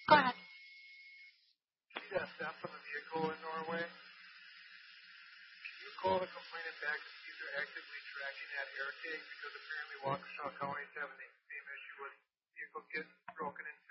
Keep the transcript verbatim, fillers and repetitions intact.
Go ahead. See that theft from a vehicle in Norway? Can you call the complainant back to see if they're actively tracking that air tag? Because apparently Waukesha County is having the same issue with vehicles getting broken into.